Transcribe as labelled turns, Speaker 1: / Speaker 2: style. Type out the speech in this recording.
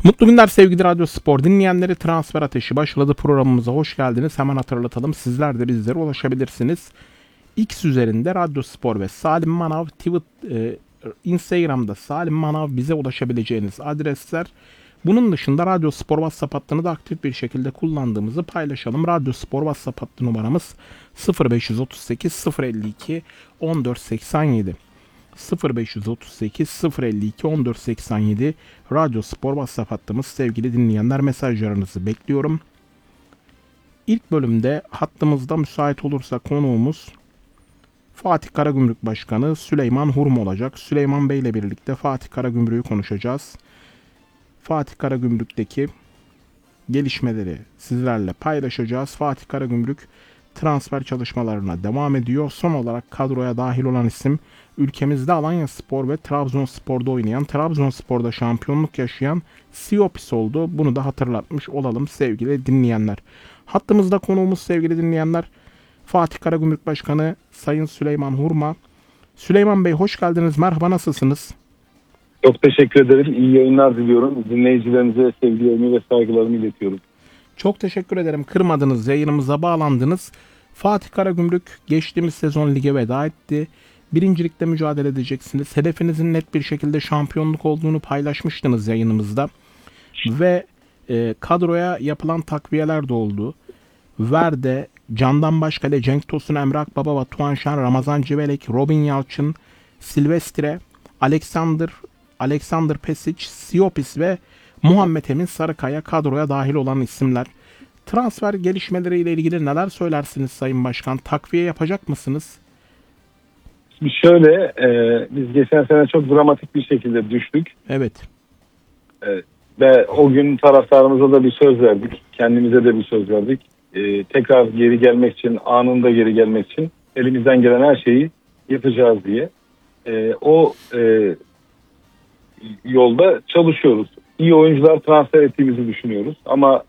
Speaker 1: Mutlu günler sevgili Radyo Spor dinleyenleri, Transfer Ateşi başladı, programımıza hoş geldiniz. Hemen hatırlatalım, sizler de bizlere ulaşabilirsiniz. X üzerinde Radyo Spor ve Salim Manav, Instagram'da Salim Manav bize ulaşabileceğiniz adresler. Bunun dışında Radyo Spor WhatsApp hattını da aktif bir şekilde kullandığımızı paylaşalım. Radyo Spor WhatsApp hattı numaramız 0538 052 1487. 0538 052 1487 Radyo Spor WhatsApp hattımız. Sevgili dinleyenler, mesajlarınızı bekliyorum. İlk bölümde hattımızda müsait olursa konuğumuz Fatih Karagümrük Başkanı Süleyman Hurm olacak. Süleyman Bey ile birlikte Fatih Karagümrük'ü konuşacağız. Fatih Karagümrük'teki gelişmeleri sizlerle paylaşacağız. Fatih Karagümrük transfer çalışmalarına devam ediyor. Son olarak kadroya dahil olan isim ülkemizde Alanyaspor ve Trabzonspor'da oynayan, Trabzonspor'da şampiyonluk yaşayan Siopis oldu. Bunu da hatırlatmış olalım sevgili dinleyenler. Hattımızda konuğumuz sevgili dinleyenler Fatih Karagümrük Başkanı Sayın Süleyman Hurma. Süleyman Bey hoş geldiniz. Merhaba, nasılsınız?
Speaker 2: Çok teşekkür ederim. İyi yayınlar diliyorum. Dinleyicilerimize sevgilerimi ve saygılarımı iletiyorum.
Speaker 1: Çok teşekkür ederim. Kırmadınız, yayınımıza bağlandınız. Fatih Karagümrük geçtiğimiz sezon lige veda etti. Birincilikte mücadele edeceksiniz. Hedefinizin net bir şekilde şampiyonluk olduğunu paylaşmıştınız yayınımızda. Ve kadroya yapılan takviyeler de oldu. Verde, Candan Başkale, Cenk Tosun, Emre Akbaba, Batuhan Şen, Ramazan Civelek, Robin Yalçın, Silvestre, Alexander Pesic, Siopis ve Muhammed Emin Sarıkaya kadroya dahil olan isimler. Transfer gelişmeleriyle ilgili neler söylersiniz Sayın Başkan? Takviye yapacak mısınız?
Speaker 2: Şöyle, biz geçen sene çok dramatik bir şekilde düştük.
Speaker 1: Evet.
Speaker 2: Ve o gün taraftarımıza da bir söz verdik. Kendimize de bir söz verdik. Tekrar geri gelmek için, anında geri gelmek için elimizden gelen her şeyi yapacağız diye. O yolda çalışıyoruz. İyi oyuncular transfer ettiğimizi düşünüyoruz. Ama